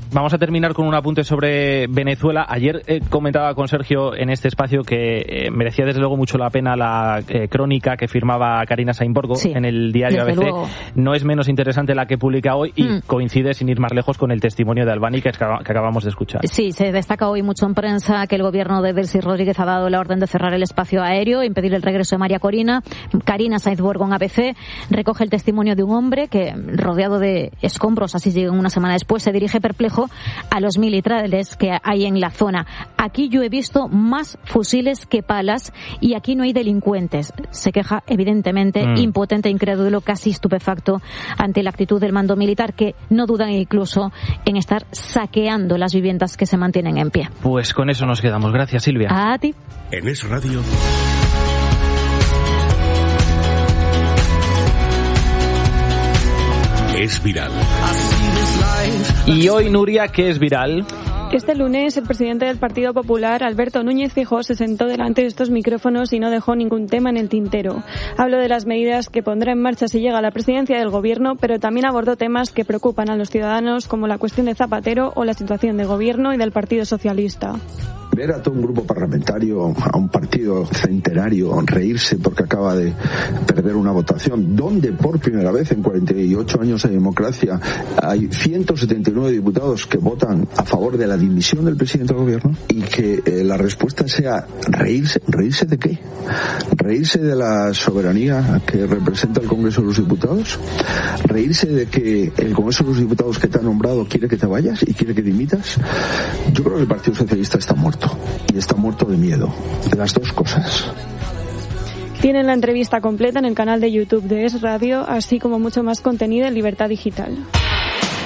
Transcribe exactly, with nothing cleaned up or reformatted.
Vamos a terminar con un apunte sobre Venezuela. Ayer eh, comentaba con Sergio en este espacio que eh, merecía desde luego mucho la pena la eh, crónica que firmaba Karina Saimborgo sí, en el diario A B C. Luego. No es menos interesante la que publica hoy y mm. coincide, sin ir más lejos, con el testimonio de Albani que, que acabamos de escuchar. Sí, se destaca hoy mucho en prensa que el gobierno de Delcy Rodríguez ha dado la orden de cerrar el espacio aéreo, impedir el regreso de María Corina. Karina Saimborgo en A B C recoge el testimonio de un hombre que, rodeado de escombros, así llega una semana después, se dirige perplejo a los militares que hay en la zona. Aquí yo he visto más fusiles que palas y aquí no hay delincuentes. Se queja, evidentemente, mm. impotente, incrédulo, casi estupefacto ante la actitud del mando militar, que no dudan incluso en estar saqueando las viviendas que se mantienen en pie. Pues con eso nos quedamos. Gracias, Silvia. A ti. En Es Radio. Es viral. Y hoy, Nuria, ¿qué es viral? Este lunes, el presidente del Partido Popular, Alberto Núñez Feijóo, se sentó delante de estos micrófonos y no dejó ningún tema en el tintero. Habló de las medidas que pondrá en marcha si llega a la presidencia del gobierno, pero también abordó temas que preocupan a los ciudadanos, como la cuestión de Zapatero o la situación del gobierno y del Partido Socialista. Ver a todo un grupo parlamentario, a un partido centenario, reírse porque acaba de perder una votación, donde por primera vez en cuarenta y ocho años de democracia hay ciento setenta y nueve diputados que votan a favor de la dimisión del presidente del gobierno, y que eh, la respuesta sea reírse. ¿Reírse de qué? ¿Reírse de la soberanía que representa el Congreso de los Diputados? ¿Reírse de que el Congreso de los Diputados que te ha nombrado quiere que te vayas y quiere que dimitas? Yo creo que el Partido Socialista está muerto. Y está muerto de miedo, de las dos cosas. Tienen la entrevista completa en el canal de YouTube de Es Radio, así como mucho más contenido en Libertad Digital.